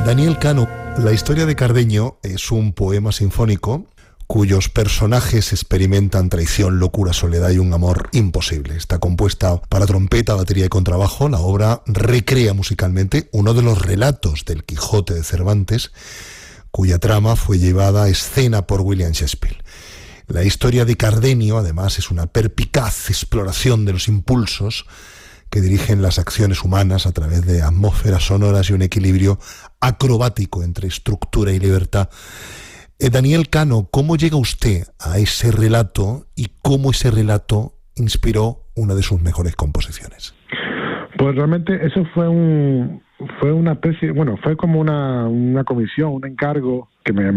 Daniel Cano, la historia de Cardeño es un poema sinfónico cuyos personajes experimentan traición, locura, soledad y un amor imposible. Está compuesta para trompeta, batería y contrabajo. La obra recrea musicalmente uno de los relatos del Quijote de Cervantes, cuya trama fue llevada a escena por William Shakespeare. La historia de Cardenio, además, es una perspicaz exploración de los impulsos que dirigen las acciones humanas a través de atmósferas sonoras y un equilibrio acrobático entre estructura y libertad. Daniel Cano, ¿cómo llega usted a ese relato y cómo ese relato inspiró una de sus mejores composiciones? Pues realmente eso fue una especie, fue como una comisión, un encargo que me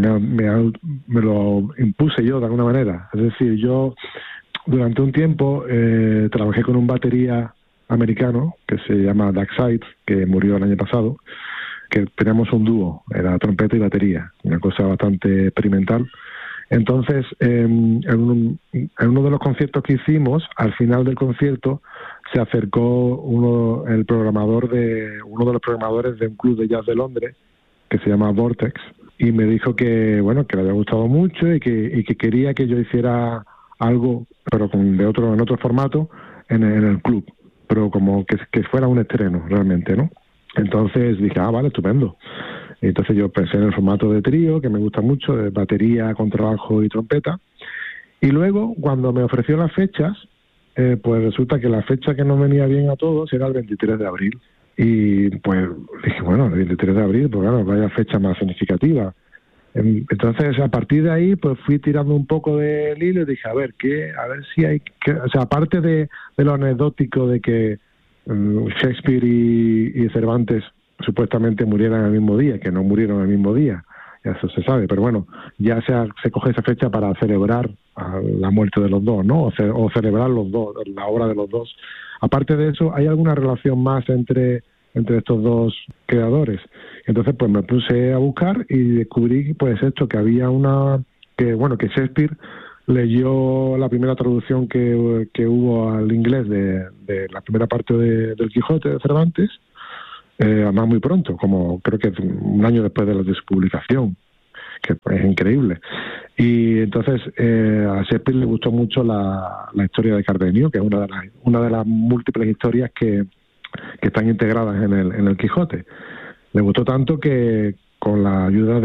lo impuse yo de alguna manera. Es decir, yo durante un tiempo trabajé con un batería americano que se llama Doug Seitz, que murió el año pasado, que teníamos un dúo, era trompeta y batería, una cosa bastante experimental. Entonces, en uno de los conciertos que hicimos, al final del concierto, se acercó uno de los programadores de un club de jazz de Londres, que se llama Vortex, y me dijo que le había gustado mucho y que quería que yo hiciera algo, pero en otro formato, en el club, pero como que fuera un estreno realmente, ¿no? Entonces dije, vale, estupendo. Y entonces yo pensé en el formato de trío, que me gusta mucho, de batería, contrabajo y trompeta. Y luego, cuando me ofreció las fechas, pues resulta que la fecha que nos venía bien a todos era el 23 de abril. Y pues dije, el 23 de abril, pues claro, vaya fecha más significativa. Entonces, a partir de ahí, pues fui tirando un poco del hilo y dije, a ver si hay o sea, aparte de lo anecdótico de que Shakespeare y Cervantes supuestamente murieran el mismo día, que no murieron el mismo día, ya eso se sabe, pero bueno, ya se coge esa fecha para celebrar la muerte de los dos, ¿no? O celebrar los dos, la obra de los dos. Aparte de eso, ¿hay alguna relación más entre estos dos creadores? Entonces, pues me puse a buscar y descubrí, pues esto, que había que Shakespeare leyó la primera traducción que hubo al inglés de la primera parte del Quijote de Cervantes, además muy pronto, como creo que un año después de su publicación, que es increíble. Y entonces a Shakespeare le gustó mucho la historia de Cardenio, que es una de las múltiples historias que están integradas en el Quijote. Le gustó tanto que con la ayuda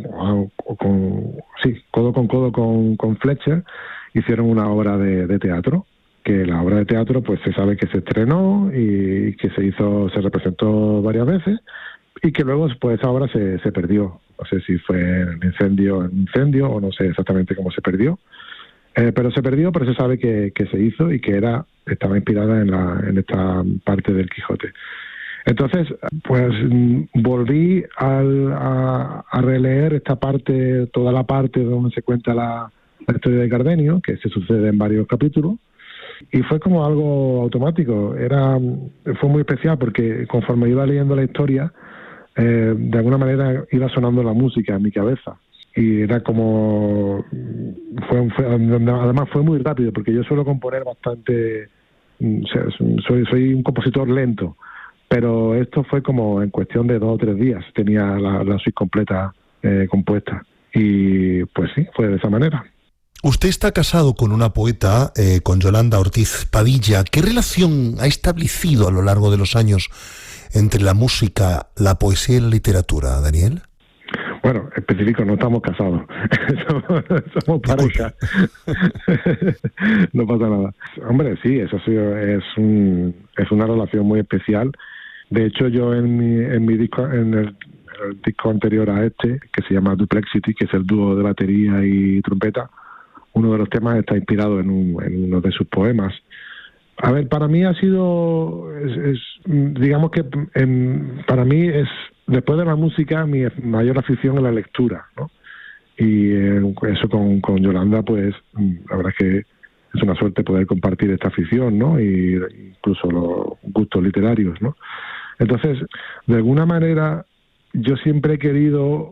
codo con codo con Fletcher, hicieron una obra de teatro, que la obra de teatro pues se sabe que se estrenó y que se representó varias veces, y que luego pues esa obra se perdió. No sé si fue en incendio o no sé exactamente cómo se perdió, pero se perdió, pero se sabe que se hizo y que estaba inspirada en esta parte del Quijote. Entonces, pues volví a releer esta parte, toda la parte donde se cuenta la historia de Cardenio, que se sucede en varios capítulos, y fue como algo automático. Fue muy especial porque conforme iba leyendo la historia, de alguna manera iba sonando la música en mi cabeza. Y era como... además fue muy rápido, porque yo suelo componer bastante... soy un compositor lento, pero esto fue como en cuestión de 2 o 3 días tenía la suite completa compuesta, y pues sí, fue de esa manera. Usted está casado con una poeta, con Yolanda Ortiz Padilla. ¿Qué relación ha establecido a lo largo de los años entre la música, la poesía y la literatura, Daniel? Bueno, específico, no estamos casados, somos pareja. No pasa nada. Hombre, sí, eso sí, es una relación muy especial. De hecho, yo en mi disco, en el disco anterior a este, que se llama Duplexity, que es el dúo de batería y trompeta, uno de los temas está inspirado en uno de sus poemas. A ver, para mí ha sido, digamos que para mí es, después de la música, mi mayor afición es la lectura, ¿no? Y eso con Yolanda, pues la verdad es que es una suerte poder compartir esta afición, ¿no? Y incluso los gustos literarios, ¿no? Entonces, de alguna manera, yo siempre he querido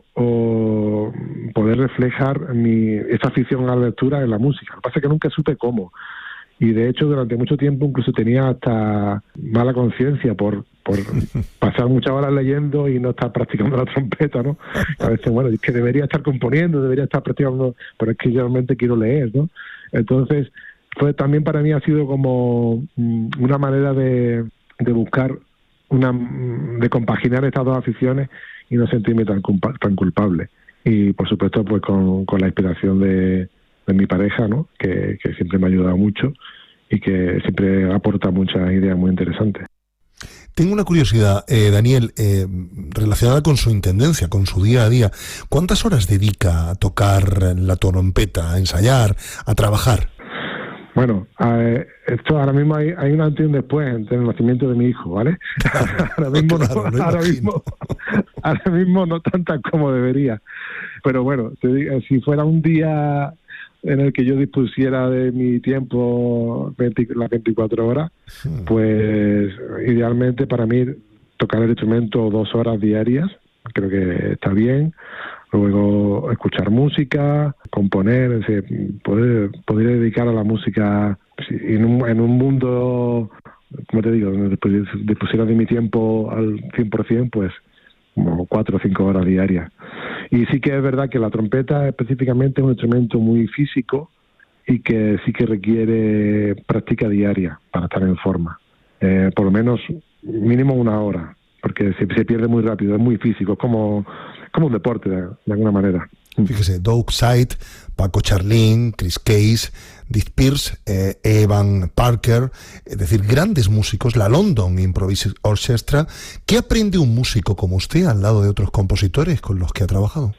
poder reflejar esta afición a la lectura en la música. Lo que pasa es que nunca supe cómo. Y de hecho durante mucho tiempo incluso tenía hasta mala conciencia por pasar muchas horas leyendo y no estar practicando la trompeta, ¿no? A veces, bueno, es que debería estar componiendo, debería estar practicando, pero es que yo realmente quiero leer, ¿no? Entonces, pues también para mí ha sido como una manera de buscar, de compaginar estas dos aficiones y no sentirme tan culpable. Y por supuesto, pues con la inspiración de mi pareja, ¿no? Que siempre me ha ayudado mucho y que siempre aporta muchas ideas muy interesantes. Tengo una curiosidad, Daniel, relacionada con su intendencia, con su día a día. ¿Cuántas horas dedica a tocar la trompeta, a ensayar, a trabajar? Bueno, esto ahora mismo hay un antes y un después entre el nacimiento de mi hijo, ¿vale? Ahora mismo, claro, ahora mismo no tantas como debería. Pero bueno, te digo, si fuera un día en el que yo dispusiera de mi tiempo las 24 horas, pues idealmente para mí tocar el instrumento 2 horas diarias, creo que está bien. Luego escuchar música, componer, es decir, poder dedicar a la música en un mundo, como te digo, donde dispusiera de mi tiempo al 100%, pues como 4 o 5 horas diarias. Y sí que es verdad que la trompeta específicamente es un instrumento muy físico y que sí que requiere práctica diaria para estar en forma. Por lo menos mínimo 1 hora, porque se pierde muy rápido, es muy físico, es como un deporte de alguna manera. Fíjese, Doug Said, Paco Charlin, Chris Case, Dick Pierce, Evan Parker, es decir, grandes músicos, la London Improvise Orchestra. ¿Qué aprende un músico como usted al lado de otros compositores con los que ha trabajado?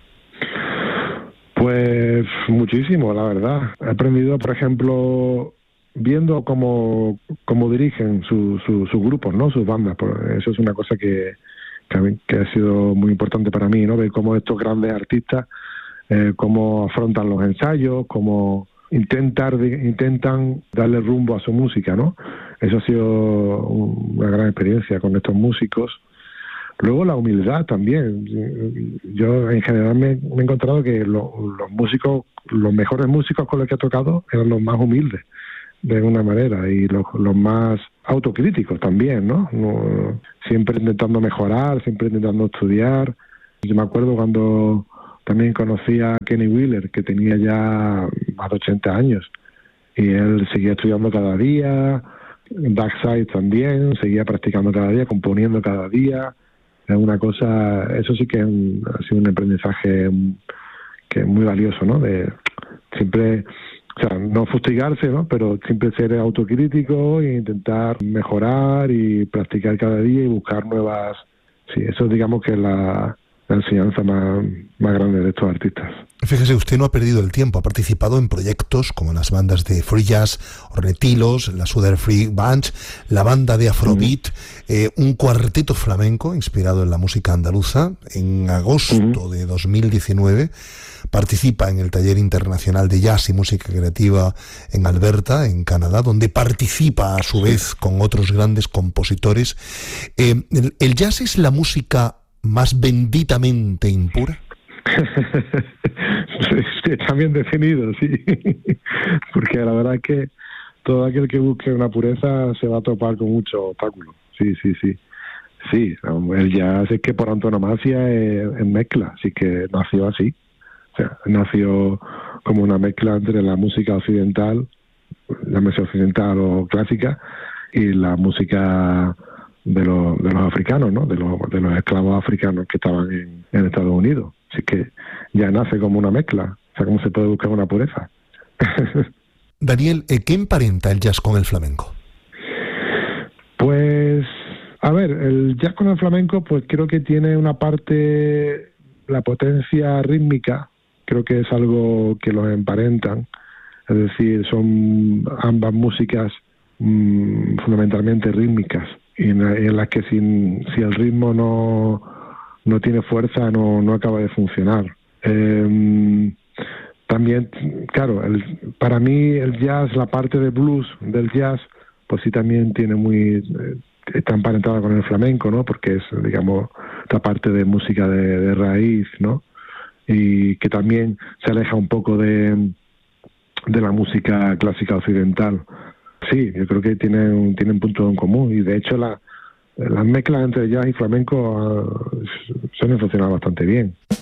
Pues muchísimo, la verdad. He aprendido, por ejemplo, viendo cómo dirigen sus grupos, ¿no? Sus bandas. Eso es una cosa que ha sido muy importante para mí, ¿no? Ver cómo estos grandes artistas, cómo afrontan los ensayos, cómo intentan darle rumbo a su música, ¿no? Eso ha sido una gran experiencia con estos músicos. Luego la humildad también. Yo en general me he encontrado que los mejores músicos con los que he tocado eran los más humildes, de alguna manera, y los más autocríticos también, ¿no? Siempre intentando mejorar, siempre intentando estudiar. Yo me acuerdo cuando también conocí a Kenny Wheeler, que tenía ya más de 80 años, y él seguía estudiando cada día. Doug Said también, seguía practicando cada día, componiendo cada día. Es una cosa, eso sí que ha sido un aprendizaje que es muy valioso, ¿no? De siempre, o sea, no fustigarse, ¿no? Pero siempre ser autocrítico e intentar mejorar y practicar cada día y buscar nuevas. Sí, eso digamos que es la enseñanza más grande de estos artistas. Fíjese, usted no ha perdido el tiempo, ha participado en proyectos como las bandas de Free Jazz, Ornetilos, la Southern Free Bunch, la banda de Afrobeat, un cuarteto flamenco inspirado en la música andaluza. En agosto de 2019 participa en el Taller Internacional de Jazz y Música Creativa en Alberta, en Canadá, donde participa a su vez con otros grandes compositores. ¿El jazz es la música más benditamente impura? Sí, está bien definido, sí. Porque la verdad es que todo aquel que busque una pureza se va a topar con muchos obstáculos. Sí. Sí, el jazz es que por antonomasia es mezcla, así que nació así. O sea, nació como una mezcla entre la música occidental, la música occidental o clásica, y la música de los africanos, ¿no? De los esclavos africanos que estaban en Estados Unidos. Así que ya nace como una mezcla. O sea, ¿cómo se puede buscar una pureza? Daniel, ¿qué emparenta el jazz con el flamenco? Pues, a ver, el jazz con el flamenco, pues creo que tiene una parte, la potencia rítmica, creo que es algo que los emparentan. Es decir, son ambas músicas fundamentalmente rítmicas, y en las que si el ritmo no tiene fuerza, no acaba de funcionar. También, claro, para mí el jazz, la parte de blues del jazz, pues sí también está emparentada con el flamenco, ¿no? Porque es, digamos, esta parte de música de raíz, ¿no? Y que también se aleja un poco de la música clásica occidental. sí, yo creo que tienen puntos en común, y de hecho las mezclas entre jazz y flamenco suelen funcionar bastante bien.